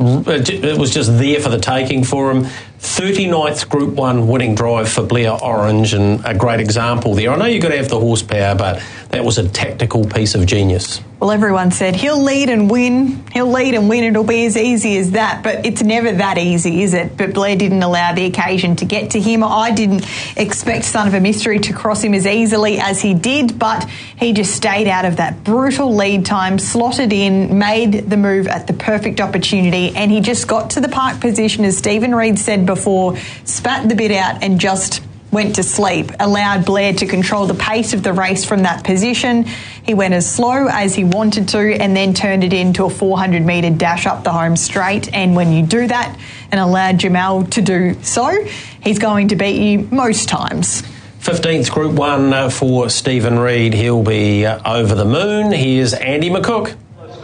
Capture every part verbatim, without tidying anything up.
it was just there for the taking for him. thirty-ninth Group one winning drive for Blair Orange, and a great example there. I know you've got to have the horsepower, but that was a tactical piece of genius. Well, everyone said he'll lead and win, he'll lead and win, it'll be as easy as that, but it's never that easy, is it? But Blair didn't allow the occasion to get to him. I didn't expect Son of a Mystery to cross him as easily as he did, but he just stayed out of that brutal lead time, slotted in, made the move at the perfect opportunity, and he just got to the park position, as Stephen Reid said before, spat the bit out and just went to sleep, allowed Blair to control the pace of the race from that position. He went as slow as he wanted to and then turned it into a four hundred metre dash up the home straight. And when you do that and allow Jamal to do so, he's going to beat you most times. fifteenth Group one uh, for Stephen Reid. He'll be uh, over the moon. Here's Andy McCook.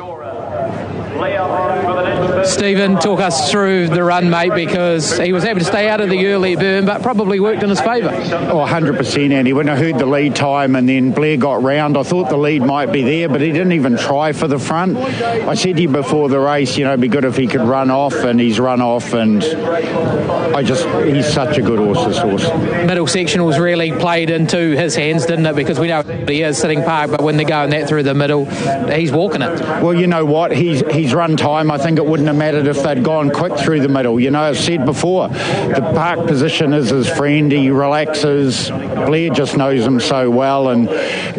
Stephen, talk us through the run, mate, because he was able to stay out of the early burn, but probably worked in his favour. Oh, one hundred percent, Andy. When I heard the lead time and then Blair got round, I thought the lead might be there, but he didn't even try for the front. I said to you before the race, you know, it'd be good if he could run off, and he's run off, and I just, he's such a good horse, this horse. Middle sectionals really played into his hands, didn't it? Because we know he is sitting park, but when they're going that through the middle, he's walking it. Well, you know what? He's, he's run time. I think it wouldn't have mattered if they'd gone quick through the middle. You know, I've said before, the park position is his friend. He relaxes. Blair just knows him so well, and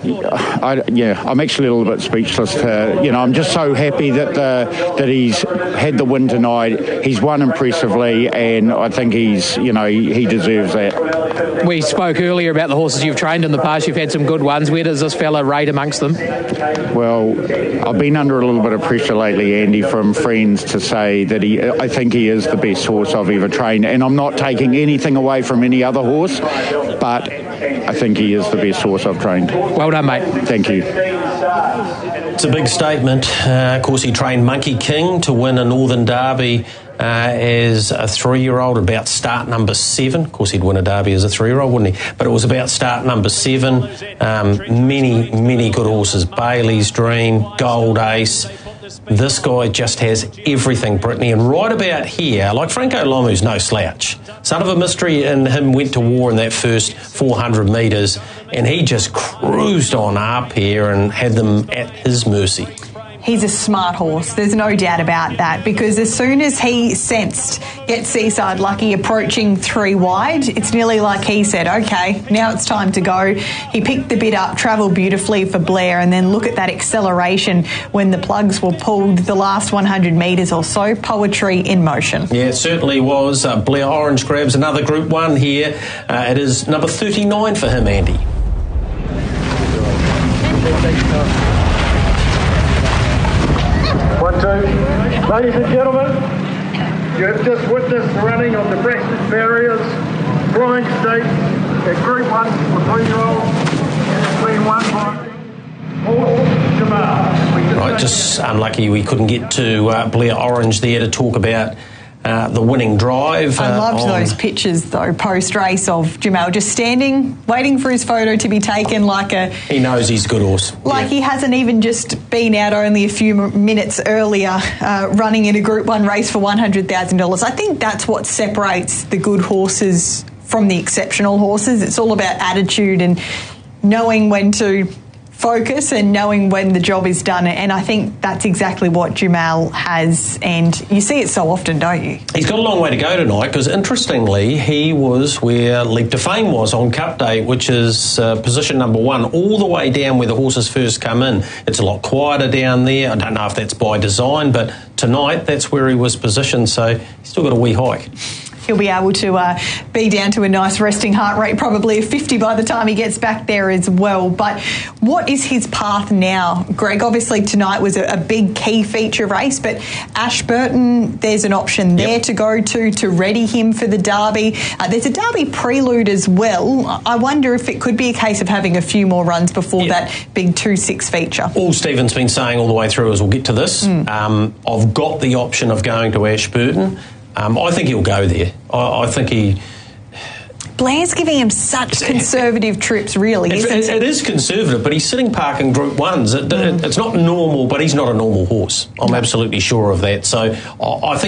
I, yeah, I'm actually a little bit speechless. To, you know, I'm just so happy that the, that he's had the win tonight. He's won impressively, and I think he's, you know, he, he deserves that. We spoke earlier about the horses you've trained in the past. You've had some good ones. Where does this fella rate amongst them? Well, I've been under a little bit of pressure lately, Andy, from friends to say that he, I think he is the best horse I've ever trained, and I'm not taking anything away from any other horse, but I think he is the best horse I've trained. Well done, mate. Thank you. It's a big statement. Uh, of course, he trained Monkey King to win a Northern Derby uh, as a three-year-old, about start number seven. Of course, he'd win a Derby as a three-year-old, wouldn't he? But it was about start number seven. Um, many, many good horses. Bailey's Dream, Gold Ace. This guy just has everything, Brittany. And right about here, like Franco Lomu's no slouch. Son of a Mystery and him went to war in that first four hundred metres, and he just cruised on up here and had them at his mercy. He's a smart horse, there's no doubt about that, because as soon as he sensed Get Seaside Lucky approaching three wide, it's nearly like he said, OK, now it's time to go. He picked the bit up, travelled beautifully for Blair, and then look at that acceleration when the plugs were pulled the last one hundred metres or so. Poetry in motion. Yeah, it certainly was. Uh, Blair Orange grabs another Group one here. Uh, it is number thirty-nine for him, Andy. One, two. Ladies and gentlemen, you have just witnessed the running of the Braxton Barriers Flying Stakes at Group one for three-year-olds, being won by Horse Jamal. Right, just unlucky we couldn't get to uh, Blair Orange there to talk about Uh, the winning drive. I uh, loved on... those pictures, though, post-race of Jamal just standing, waiting for his photo to be taken like a... He knows he's a good horse. Like yeah. he hasn't even just been out only a few minutes earlier uh, running in a Group one race for one hundred thousand dollars. I think that's what separates the good horses from the exceptional horses. It's all about attitude and knowing when to focus and knowing when the job is done, and I think that's exactly what Jamal has, and you see it so often, don't you? He's got a long way to go tonight, because interestingly he was where Leap to Fame was on Cup Day, which is uh, position number one, all the way down where the horses first come in. It's a lot quieter down there. I don't know if that's by design, but tonight that's where he was positioned, so he's still got a wee hike. He'll be able to uh, be down to a nice resting heart rate, probably a fifty by the time he gets back there as well. But what is his path now, Greg? Obviously tonight was a, a big key feature race, but Ashburton, there's an option there yep. to go to to ready him for the Derby. Uh, there's a Derby prelude as well. I wonder if it could be a case of having a few more runs before yep. that big two six feature. All Stephen's been saying all the way through is we'll get to this. Mm. Um, I've got the option of going to Ashburton. Um, I think he'll go there. I, I think he... Blair's giving him such conservative trips, really, it, isn't it? It is conservative, but he's sitting park in Group ones. It, mm. it, it's not normal, but he's not a normal horse. I'm absolutely sure of that. So I, I think